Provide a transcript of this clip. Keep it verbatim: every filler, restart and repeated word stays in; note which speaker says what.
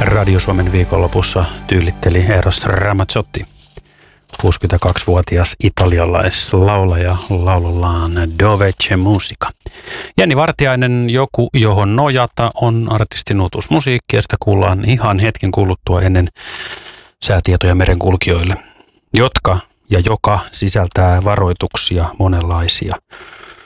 Speaker 1: Radio Suomen viikonlopussa tyylitteli Eros Ramazzotti, kuusikymmentäkaksivuotias italialaislaulaja laulullaan Dove c'è musica. Jenni Vartiainen, Joku johon nojata, on artistin uutuusmusiikki ja sitä kuullaan ihan hetken kuluttua ennen säätietoja merenkulkijoille, jotka ja joka sisältää varoituksia monenlaisia.